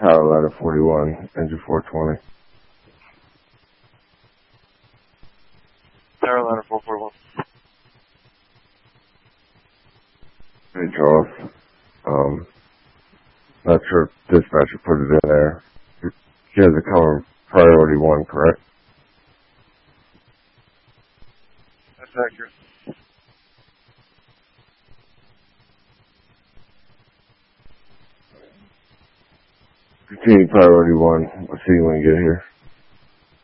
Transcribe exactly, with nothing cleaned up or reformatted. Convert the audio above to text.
Tower Ladder forty-one, engine four twenty. Tower Ladder four forty-one. Hey, Charles. Um, not sure if dispatcher put it in there. She has a color priority one, correct? That's accurate. Continue priority one. I'll see you when you get here.